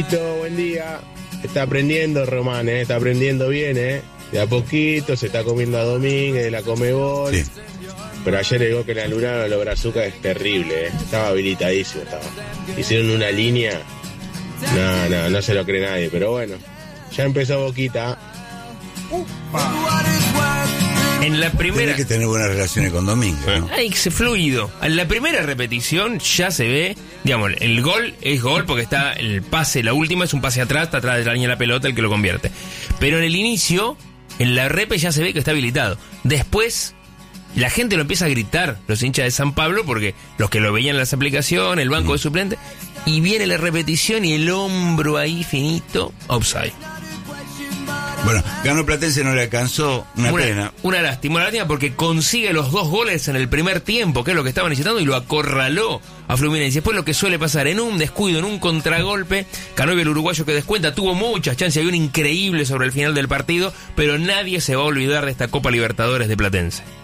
Buen día. Está aprendiendo Román, está aprendiendo bien, de a poquito, se está comiendo a Domínguez de la Comebol. Sí. Pero ayer el gol que le anularon a los Brazucas es terrible, estaba habilitadísimo, estaba. Hicieron una línea, no se lo cree nadie, pero bueno, ya empezó Boquita. En la primera... Tiene que tener buenas relaciones con Domínguez, ¿no? Ay, se fluido. En la primera repetición ya se ve, digamos, el gol es gol porque está el pase, la última es un pase atrás, está atrás de la línea de la pelota el que lo convierte. Pero en el inicio, en la repe ya se ve que está habilitado. Después, la gente lo empieza a gritar, los hinchas de San Pablo, porque los que lo veían en las aplicaciones, el banco de suplentes, y viene la repetición y el hombro ahí finito, offside. Bueno, ganó Platense, no le alcanzó, una pena. Una lástima porque consigue los 2 goles en el primer tiempo, que es lo que estaban necesitando, y lo acorraló a Fluminense. Después lo que suele pasar, en un descuido, en un contragolpe, Canovio, el uruguayo que descuenta, tuvo muchas chances, había un increíble sobre el final del partido, pero nadie se va a olvidar de esta Copa Libertadores de Platense.